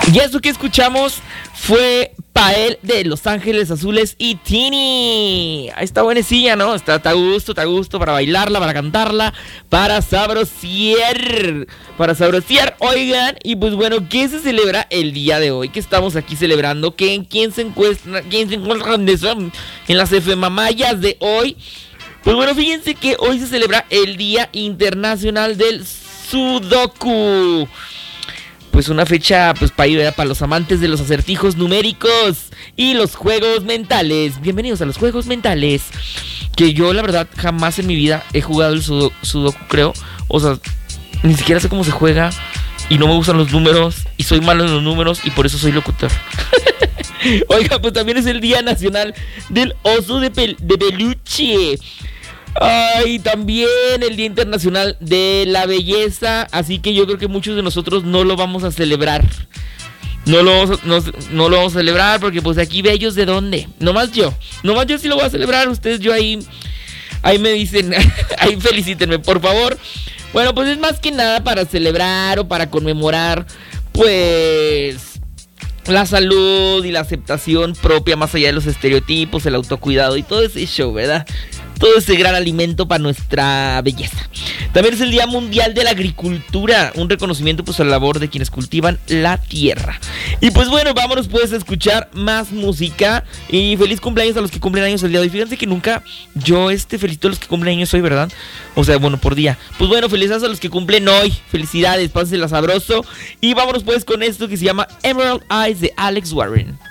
Y eso que escuchamos fue Pael de Los Ángeles Azules y Tini. Ahí está buenecilla, ¿no? Está a gusto para bailarla, para cantarla, para sabrociar. Oigan, y pues bueno, ¿qué se celebra el día de hoy? ¿Qué estamos aquí celebrando? ¿Quién se encuentra en las efemamayas de hoy? Pues bueno, fíjense que hoy se celebra el Día Internacional del Sudoku. Pues una fecha pues para los amantes de los acertijos numéricos y los juegos mentales. Bienvenidos a los juegos mentales. Que yo la verdad jamás en mi vida he jugado el Sudoku, creo. O sea, ni siquiera sé cómo se juega. Y no me gustan los números. Y soy malo en los números. Y por eso soy locutor. Oiga, pues también es el Día Nacional del Oso de Peluche. Ay, también el Día Internacional de la Belleza. Así que yo creo que muchos de nosotros no lo vamos a celebrar. No lo vamos a celebrar porque pues aquí bellos de dónde. Nomás yo sí lo voy a celebrar. Ustedes yo ahí me dicen. Ahí felicítenme por favor. Bueno, pues es más que nada para celebrar o para conmemorar pues la salud y la aceptación propia más allá de los estereotipos, el autocuidado y todo ese show, ¿verdad? Todo ese gran alimento para nuestra belleza. También es el Día Mundial de la Agricultura, un reconocimiento pues a la labor de quienes cultivan la tierra. Y pues bueno, vámonos pues a escuchar más música. Y feliz cumpleaños a los que cumplen años el día de hoy. Fíjense que nunca yo felicito a los que cumplen años hoy, ¿verdad? O sea, bueno, por día. Pues bueno, felicidades a los que cumplen hoy. Felicidades, pásensela sabroso. Y vámonos pues con esto que se llama Emerald Eyes de Alex Warren.